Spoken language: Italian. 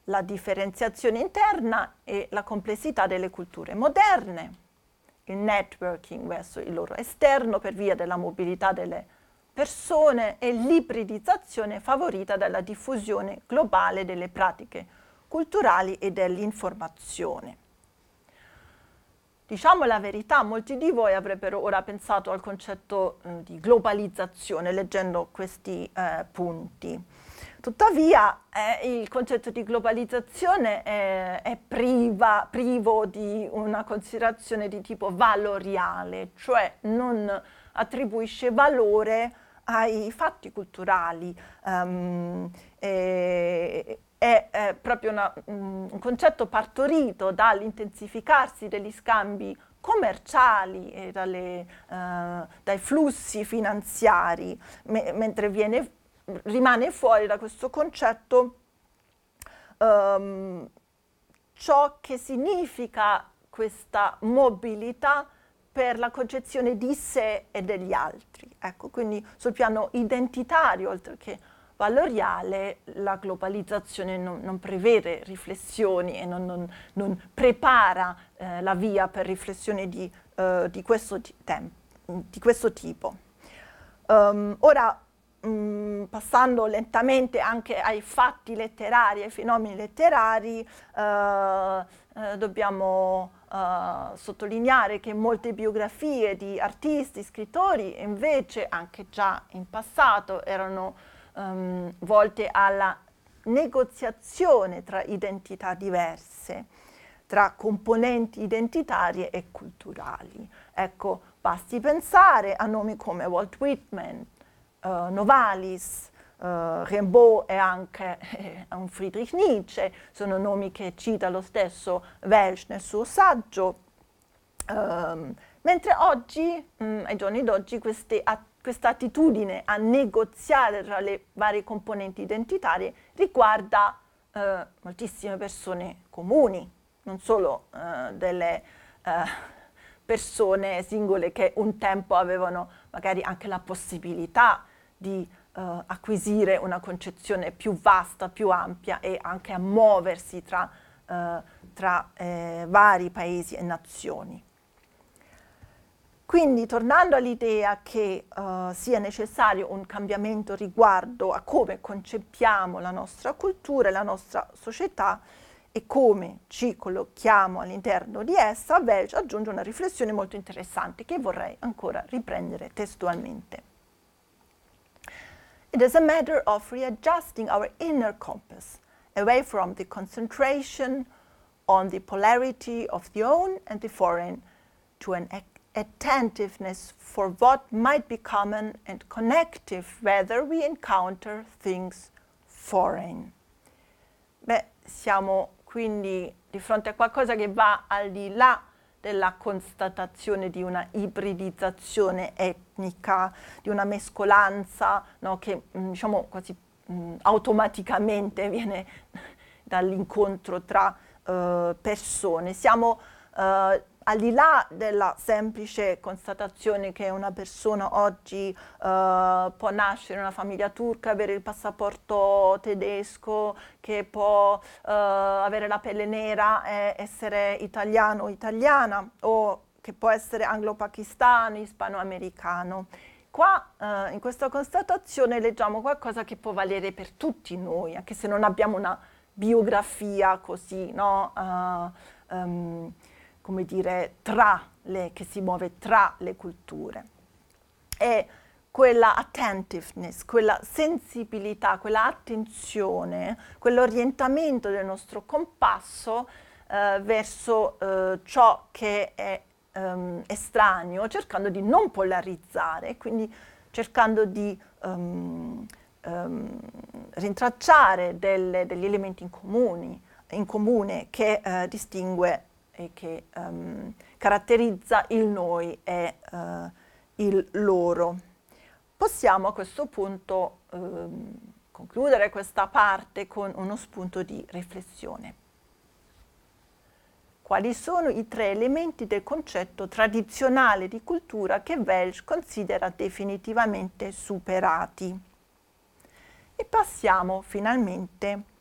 la differenziazione interna e la complessità delle culture moderne, il networking verso il loro esterno per via della mobilità delle persone e l'ibridizzazione favorita dalla diffusione globale delle pratiche culturali e dell'informazione. Diciamo la verità, molti di voi avrebbero ora pensato al concetto di globalizzazione leggendo questi punti. Tuttavia il concetto di globalizzazione è privo di una considerazione di tipo valoriale, cioè non attribuisce valore ai fatti culturali. È proprio un concetto partorito dall'intensificarsi degli scambi commerciali e dai flussi finanziari, mentre rimane fuori da questo concetto ciò che significa questa mobilità per la concezione di sé e degli altri. Ecco, quindi sul piano identitario, oltre che valoriale, la globalizzazione non prevede riflessioni e non prepara la via per riflessioni di questo tipo. Ora, passando lentamente anche ai fatti letterari, ai fenomeni letterari, dobbiamo sottolineare che molte biografie di artisti, scrittori, invece anche già in passato erano volte alla negoziazione tra identità diverse, tra componenti identitarie e culturali. Ecco, basti pensare a nomi come Walt Whitman, Novalis, Rimbaud e anche un Friedrich Nietzsche, sono nomi che cita lo stesso Welsch nel suo saggio, mentre oggi, ai giorni d'oggi, questa attitudine a negoziare tra le varie componenti identitarie riguarda moltissime persone comuni, non solo delle persone singole che un tempo avevano magari anche la possibilità di acquisire una concezione più vasta, più ampia e anche a muoversi tra vari paesi e nazioni. Quindi, tornando all'idea che sia necessario un cambiamento riguardo a come concepiamo la nostra cultura e la nostra società e come ci collochiamo all'interno di essa, Welch aggiunge una riflessione molto interessante che vorrei ancora riprendere testualmente. It is a matter of readjusting our inner compass, away from the concentration on the polarity of the own and the foreign, to an attentiveness for what might be common and connective whether we encounter things foreign. Beh, siamo quindi di fronte a qualcosa che va al di là della constatazione di una ibridizzazione etnica, di una mescolanza, no, che diciamo quasi automaticamente viene dall'incontro tra persone. Siamo al di là della semplice constatazione che una persona oggi può nascere in una famiglia turca, avere il passaporto tedesco, che può avere la pelle nera e essere italiano o italiana, o che può essere anglo-pakistano, ispano-americano. Qua in questa constatazione leggiamo qualcosa che può valere per tutti noi, anche se non abbiamo una biografia così, no? Come dire, che si muove tra le culture. E quella attentiveness, quella sensibilità, quella attenzione, quell'orientamento del nostro compasso verso ciò che è estraneo, cercando di non polarizzare, quindi cercando di rintracciare degli elementi in comune che distingue e che caratterizza il noi e il loro. Possiamo a questo punto concludere questa parte con uno spunto di riflessione. Quali sono i 3 elementi del concetto tradizionale di cultura che Welch considera definitivamente superati? E passiamo finalmente